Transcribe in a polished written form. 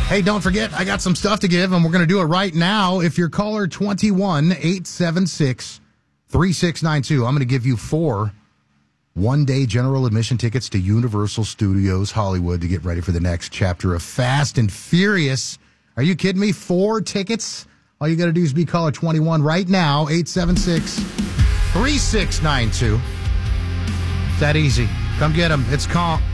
Hey, don't forget, I got some stuff to give, and we're going to do it right now. If you're caller 21-876-3692, I'm going to give you 4 one-day general admission tickets to Universal Studios Hollywood to get ready for the next chapter of Fast and Furious. Are you kidding me? 4 tickets? All you got to do is be caller 21 right now, 876-3692. It's that easy. Come get them. It's